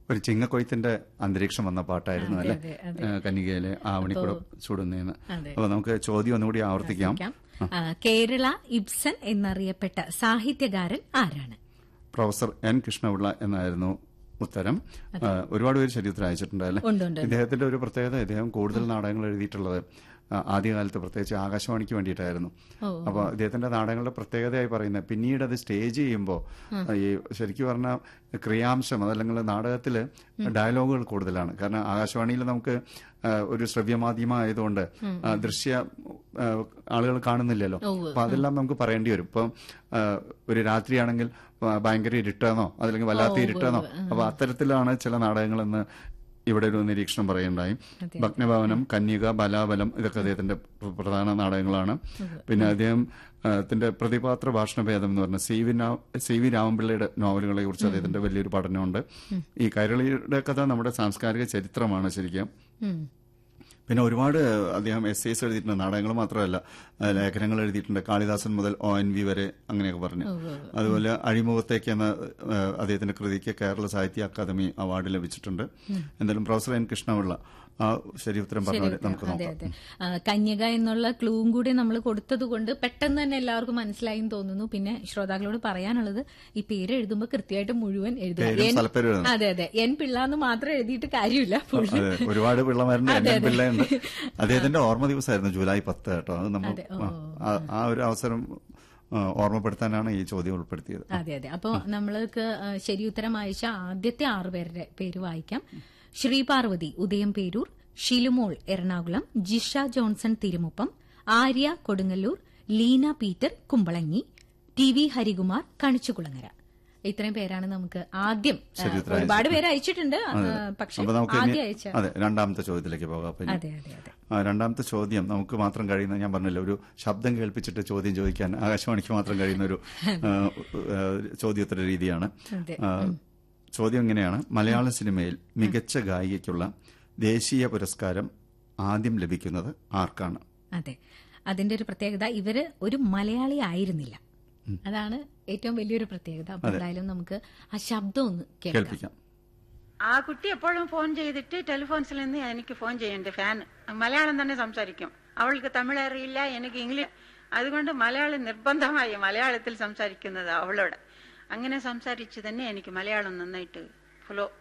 ഒരു ചിങ്ങക്കൊയ്ത്തിന്റെ അന്തരീക്ഷം വന്ന പാട്ടായിരുന്നു അല്ലെ, കന്യകയിലെ ആവണിക്കുട ചൂടുന്നേന്ന്. അപ്പൊ നമുക്ക് ചോദ്യം ഒന്നുകൂടി ആവർത്തിക്കാം. കേരള ഇബ്സൺ എന്നറിയപ്പെട്ട സാഹിത്യകാരൻ ആരാണ്? പ്രൊഫസർ എൻ കൃഷ്ണപിള്ള എന്നായിരുന്നു ഉത്തരം. ഒരുപാട് പേര് ശരീരത്തിൽ അയച്ചിട്ടുണ്ട് അല്ലെ. ഇദ്ദേഹത്തിന്റെ ഒരു പ്രത്യേകത, ഇദ്ദേഹം കൂടുതൽ നാടകങ്ങൾ എഴുതിയിട്ടുള്ളത് ആദ്യകാലത്ത് പ്രത്യേകിച്ച് ആകാശവാണിക്ക് വേണ്ടിയിട്ടായിരുന്നു. അപ്പൊ ഇദ്ദേഹത്തിന്റെ നാടകങ്ങളുടെ പ്രത്യേകതയായി പറയുന്നത്, പിന്നീട് അത് സ്റ്റേജ് ചെയ്യുമ്പോൾ ഈ ശരിക്കും പറഞ്ഞാൽ ക്രിയാംശം അതല്ലെങ്കിൽ നാടകത്തില് ഡയലോഗുകൾ കൂടുതലാണ്. കാരണം ആകാശവാണിയിൽ നമുക്ക് ഒരു ശ്രവ്യമാധ്യമം ആയതുകൊണ്ട് ദൃശ്യ ആളുകൾ കാണുന്നില്ലല്ലോ. അപ്പൊ അതെല്ലാം നമുക്ക് പറയേണ്ടി വരും. ഇപ്പം ഒരു രാത്രിയാണെങ്കിൽ ഭയങ്കര ഇരുട്ടാണോ അതല്ലെങ്കിൽ വല്ലാത്ത ഇരുട്ടാണോ, അപ്പൊ അത്തരത്തിലാണ് ചില നാടകങ്ങളെന്ന് ഇവിടെ ഒരു നിരീക്ഷണം പറയുണ്ടായി. ഭഗ്നഭവനം, കന്യക, ബലാബലം ഇതൊക്കെ അദ്ദേഹത്തിന്റെ പ്രധാന നാടകങ്ങളാണ്. പിന്നെ അദ്ദേഹത്തിന്റെ പ്രതിപാത്ര ഭാഷണഭേദം എന്ന് പറഞ്ഞ സി വി രാമപിള്ളയുടെ നോവലുകളെ കുറിച്ച് അദ്ദേഹത്തിന്റെ വലിയൊരു പഠനമുണ്ട്. ഈ കൈരളിയുടെ കഥ നമ്മുടെ സാംസ്കാരിക ചരിത്രമാണ് ശരിക്കും. പിന്നെ ഒരുപാട് അദ്ദേഹം എസ്സേസ് എഴുതിയിട്ടുണ്ട്, നാടകങ്ങൾ മാത്രമല്ല ലേഖനങ്ങൾ എഴുതിയിട്ടുണ്ട്. കാളിദാസൻ മുതൽ ONV വരെ അങ്ങനെയൊക്കെ പറഞ്ഞു. അതുപോലെ അഴിമുഖത്തേക്ക് എന്ന അദ്ദേഹത്തിന്റെ കൃതിക്ക് കേരള സാഹിത്യ അക്കാദമി അവാർഡ് ലഭിച്ചിട്ടുണ്ട്. എന്തായാലും പ്രൊഫസർ എൻ കൃഷ്ണപിള്ള ആ ശരി ഉത്തരം പറഞ്ഞാൽ നമുക്ക് നോക്കാം. കന്യക എന്നുള്ള ക്ലൂവും കൂടി നമ്മൾ കൊടുത്തതുകൊണ്ട് പെട്ടെന്ന് തന്നെ എല്ലാവർക്കും മനസ്സിലായി തോന്നുന്നു. പിന്നെ ശ്രോതാക്കളോട് പറയാനുള്ളത്, ഈ പേര് എഴുതുമ്പോൾ കൃത്യമായിട്ട് മുഴുവൻ എഴുതുക. അതെ, എൻ പിള്ള എന്ന് മാത്രം എഴുതിയിട്ട് കാര്യമില്ല. ഒരുപാട് പിള്ളമാരുണ്ട്. അദ്ദേഹത്തിന്റെ ഓർമ്മ ദിവസമായിരുന്നു ജൂലൈ 10 കേട്ടോ. അത് നമ്മൾ ആ ഒരു അവസരം ഓർമ്മപ്പെടുത്താനാണ് ഈ ചോദ്യം ഉൾപ്പെടുത്തിയത്. അതെ. അപ്പോ നമ്മൾക്ക് ശരി ഉത്തരം അയച്ച ആദ്യത്തെ 6 പേരുടെ പേര് വായിക്കാം. ശ്രീപാർവതി ഉദയം Peroor, ഷിലുമോൾ Ernakulam, Jisha Johnson Thirumuppam, Arya Kodungallur, Leena Peter Kumbalangi, TV Harikumar Kanichukulangara. ഇത്രയും പേരാണ് നമുക്ക് ആദ്യം. ഒരുപാട് പേര് അയച്ചിട്ടുണ്ട്, പക്ഷേ ആദ്യം അയച്ച. അതെ, രണ്ടാമത്തെ ചോദ്യത്തിലേക്ക് പോകാം. രണ്ടാമത്തെ ചോദ്യം നമുക്ക് മാത്രം കഴിയുന്ന, ഞാൻ പറഞ്ഞില്ല, ഒരു ശബ്ദം കേൾപ്പിച്ചിട്ട് ചോദ്യം ചോദിക്കാൻ ആകാശവാണിക്ക് മാത്രം കഴിയുന്ന ഒരു ചോദ്യോത്തര രീതിയാണ്. ചോദ്യം ഇങ്ങനെയാണ്: മലയാള സിനിമയിൽ മികച്ച ഗായികയ്ക്കുള്ള ദേശീയ പുരസ്കാരം ആദ്യം ലഭിക്കുന്നത് ആർക്കാണ്? അതെ, അതിന്റെ ഒരു പ്രത്യേകത, ഇവര് ഒരു മലയാളി ആയിരുന്നില്ല. അതാണ് ഏറ്റവും വലിയൊരു പ്രത്യേകത. അപ്പൊ എന്തായാലും നമുക്ക് ആ ശബ്ദം ഒന്ന് കേൾപ്പിക്കാം. ആ കുട്ടി എപ്പോഴും ഫോൺ ചെയ്തിട്ട് ടെലിഫോൺസിൽ നിന്ന് എനിക്ക് ഫോൺ ചെയ്യണ്ടേ, ഫാൻ മലയാളം തന്നെ സംസാരിക്കും. അവൾക്ക് തമിഴ് അറിയില്ല, എനിക്ക് ഇംഗ്ലീഷ്. അതുകൊണ്ട് മലയാളം നിർബന്ധമായി മലയാളത്തിൽ സംസാരിക്കുന്നത് അവളോട്. അങ്ങനെ സംസാരിച്ച് തന്നെ എനിക്ക് മലയാളം നന്നായിട്ട് ഫ്ലോ